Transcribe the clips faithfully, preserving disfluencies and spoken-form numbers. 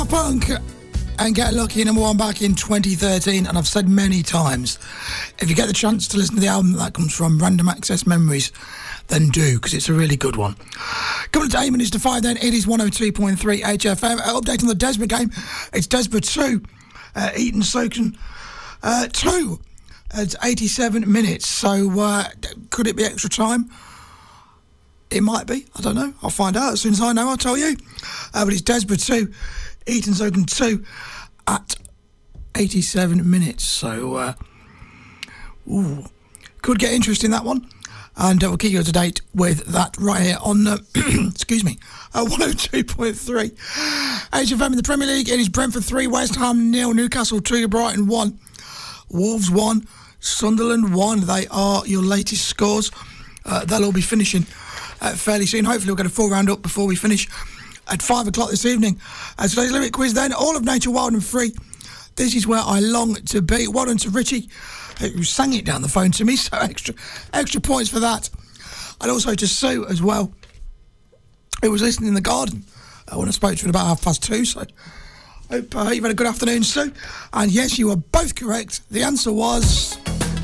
Daft Punk and Get Lucky, number one back in twenty thirteen. And I've said many times, if you get the chance to listen to the album that, that comes from, Random Access Memories, then do, because it's a really good one. Coming to eight minutes to five then, it is one oh two point three H F M. Uh, update on the Desborough game, it's Desborough two, uh, Eton Soken uh, two. It's eighty-seven minutes, so uh, could it be extra time? It might be, I don't know. I'll find out as soon as I know, I'll tell you. Uh, but it's Desborough two, Eton Soken two at eighty-seven minutes. So, uh, ooh, could get interesting, that one. And uh, we'll keep you up to date with that right here on, uh, excuse me, uh, one oh two point three H F M in the Premier League. It is Brentford three, West Ham nil, Newcastle two, Brighton one, Wolves one, Sunderland one. They are your latest scores. Uh, they'll all be finishing uh, fairly soon. Hopefully we'll get a full round up before we finish at five o'clock this evening. Uh, today's lyric quiz then, all of nature wild and free. This is where I long to be. Well done to Richie, who sang it down the phone to me, so extra extra points for that. And also to Sue as well, who was listening in the garden uh, when I spoke to her about half past two. So hope uh, you've had a good afternoon, Sue. And yes, you were both correct. The answer was...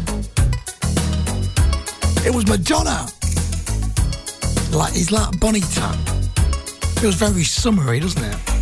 it was Madonna. Like, it's like Bonita. Feels very summery, doesn't it?